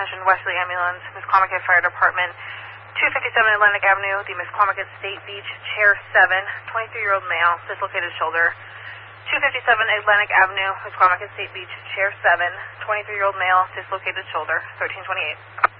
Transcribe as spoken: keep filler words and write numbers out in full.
attention, Wesley Ambulance, Misquamicut Fire Department, two fifty-seven Atlantic Avenue, the Misquamicut State Beach, Chair seven, twenty-three-year-old male, dislocated shoulder. two fifty-seven Atlantic Avenue, Misquamicut State Beach, Chair seven, twenty-three-year-old male, dislocated shoulder, thirteen twenty-eight.